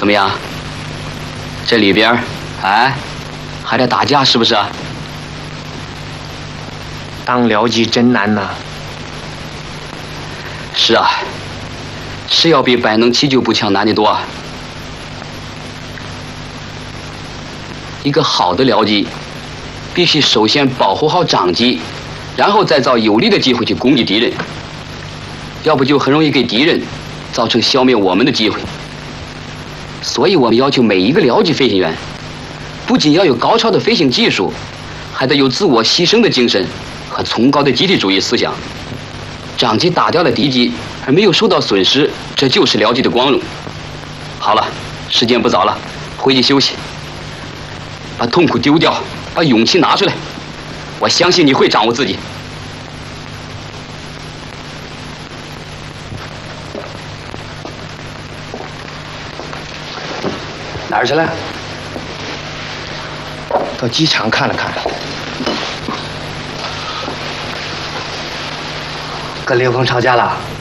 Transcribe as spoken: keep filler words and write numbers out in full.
怎么样？这里边，哎，还得打架是不是？ 当僚机真难呐。 是啊，是要比摆弄急救步枪难得多啊。一个好的僚机，必须首先保护好长机，然后再找有利的机会去攻击敌人，要不就很容易给敌人造成消灭我们的机会。所以我们要求每一个僚机飞行员，不仅要有高超的飞行技术，还得有自我牺牲的精神和崇高的集体主义思想。长机打掉了敌机而没有受到损失，这就是僚机的光荣。好了，时间不早了，回去休息。把痛苦丢掉，把勇气拿出来。我相信你会掌握自己。 哪儿去了？到机场看了看。跟刘峰吵架了？